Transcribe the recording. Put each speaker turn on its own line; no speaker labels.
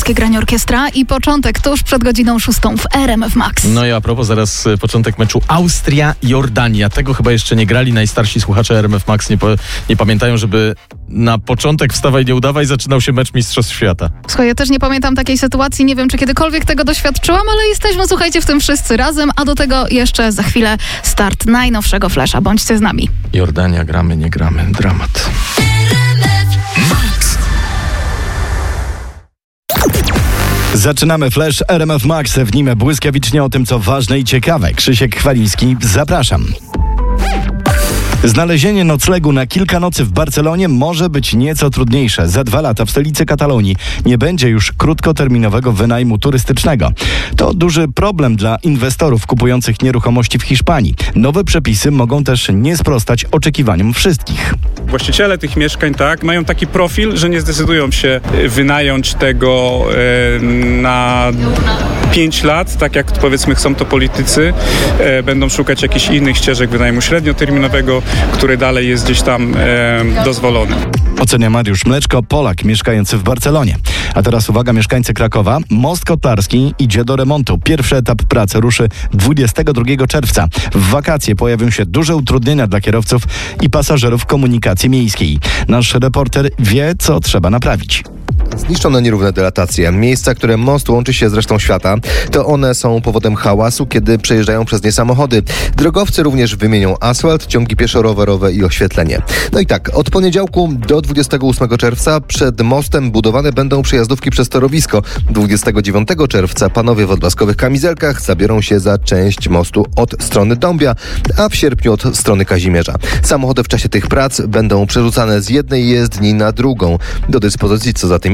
Polskie Granie Orkiestra i początek tuż przed godziną 6 w RMF Max.
No i a propos, zaraz początek meczu Austria-Jordania. Tego chyba jeszcze nie grali. Najstarsi słuchacze RMF Max nie pamiętają, żeby na początek wstawaj, nie udawaj, zaczynał się mecz Mistrzostw Świata.
Słuchaj, ja też nie pamiętam takiej sytuacji, nie wiem, czy kiedykolwiek tego doświadczyłam, ale jesteśmy, słuchajcie, w tym wszyscy razem, a do tego jeszcze za chwilę start najnowszego Flesza. Bądźcie z nami.
Jordania, gramy, nie gramy. Dramat.
Zaczynamy Flash RMF Max, w nim błyskawicznie o tym, co ważne i ciekawe. Krzysiek Chwaliński, zapraszam. Znalezienie noclegu na kilka nocy w Barcelonie może być nieco trudniejsze. Za 2 lata w stolicy Katalonii nie będzie już krótkoterminowego wynajmu turystycznego. To duży problem dla inwestorów kupujących nieruchomości w Hiszpanii. Nowe przepisy mogą też nie sprostać oczekiwaniom wszystkich.
Właściciele tych mieszkań mają taki profil, że nie zdecydują się wynająć tego na 5 lat, tak jak powiedzmy chcą to politycy. Będą szukać jakichś innych ścieżek wynajmu średnioterminowego, który dalej jest gdzieś tam dozwolony.
Ocenia Mariusz Mleczko, Polak mieszkający w Barcelonie. A teraz uwaga, mieszkańcy Krakowa. Most kotlarski idzie do remontu. Pierwszy etap pracy ruszy 22 czerwca. W wakacje pojawią się duże utrudnienia dla kierowców i pasażerów komunikacji miejskiej. Nasz reporter wie, co trzeba naprawić.
Zniszczone nierówne delatacje. Miejsca, które most łączy się z resztą świata, to one są powodem hałasu, kiedy przejeżdżają przez nie samochody. Drogowcy również wymienią asfalt, ciągi pieszo-rowerowe i oświetlenie. No i tak, od poniedziałku do 28 czerwca przed mostem budowane będą przejazdówki przez torowisko. 29 czerwca panowie w odblaskowych kamizelkach zabiorą się za część mostu od strony Dąbia, a w sierpniu od strony Kazimierza. Samochody w czasie tych prac będą przerzucane z jednej jezdni na drugą. Do dyspozycji co za tym